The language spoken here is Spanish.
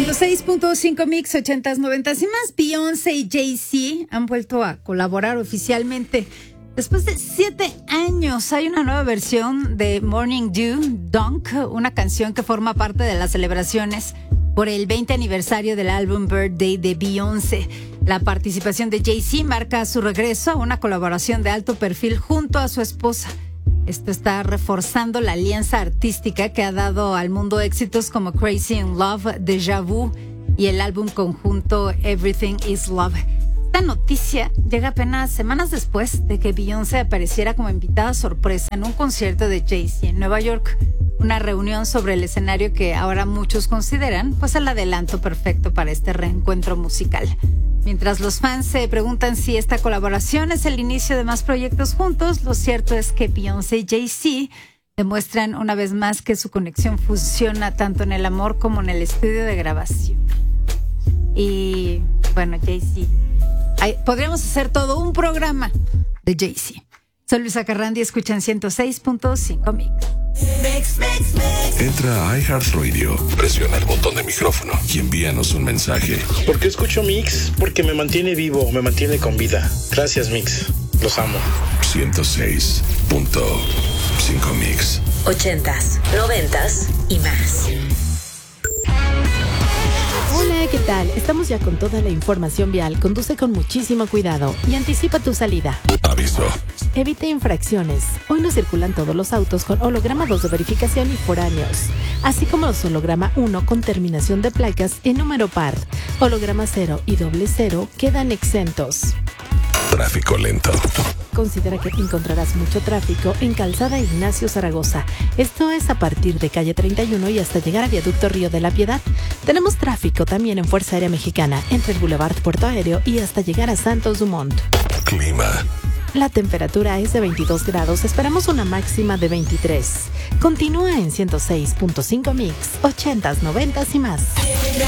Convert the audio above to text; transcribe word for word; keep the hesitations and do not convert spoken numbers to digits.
ciento seis punto cinco Mix, ochentas, noventas y más. Beyoncé y Jay-Z han vuelto a colaborar oficialmente. Después de siete años, hay una nueva versión de Morning Dew, Dunk, una canción que forma parte de las celebraciones por el veinte aniversario del álbum Birthday de Beyoncé. La participación de Jay-Z marca su regreso a una colaboración de alto perfil junto a su esposa. Esto está reforzando la alianza artística que ha dado al mundo éxitos como Crazy in Love, Deja Vu y el álbum conjunto Everything is Love. Esta noticia llega apenas semanas después de que Beyoncé apareciera como invitada sorpresa en un concierto de Jay-Z en Nueva York. Una reunión sobre el escenario que ahora muchos consideran pues el adelanto perfecto para este reencuentro musical. Mientras los fans se preguntan si esta colaboración es el inicio de más proyectos juntos, lo cierto es que Beyoncé y Jay-Z demuestran una vez más que su conexión funciona tanto en el amor como en el estudio de grabación. Y bueno, Jay-Z, hay, podríamos hacer todo un programa de Jay-Z. Soy Luisa Carrandi, escuchan ciento seis punto cinco Mix. Mix, mix, mix. Entra a iHeartRadio, presiona el botón de micrófono y envíanos un mensaje. ¿Por qué escucho Mix? Porque me mantiene vivo, me mantiene con vida. Gracias, Mix. Los amo. ciento seis punto cinco Mix. Ochentas, noventas y más. Hola, ¿qué tal? Estamos ya con toda la información vial. Conduce con muchísimo cuidado y anticipa tu salida. Aviso. Evite infracciones. Hoy no circulan todos los autos con holograma dos de verificación y foráneos, así como los holograma uno con terminación de placas en número par. Holograma cero y doble cero quedan exentos. Tráfico lento. Considera que encontrarás mucho tráfico en Calzada Ignacio Zaragoza. Esto es a partir de calle treinta y uno y hasta llegar a Viaducto Río de la Piedad. Tenemos tráfico también en Fuerza Aérea Mexicana, entre el Boulevard Puerto Aéreo y hasta llegar a Santos Dumont. Clima. La temperatura es de veintidós grados, esperamos una máxima de veintitrés. Continúa en ciento seis punto cinco Mix, ochentas, noventas y más.